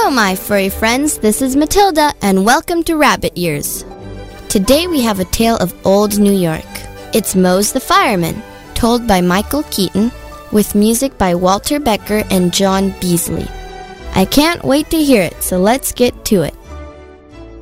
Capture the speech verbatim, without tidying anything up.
Hello, my furry friends. This is Matilda, and welcome to Rabbit Ears. Today we have a tale of old New York. It's Mose the Fireman, told by Michael Keaton, with music by Walter Becker and John Beasley. I can't wait to hear it, so let's get to it.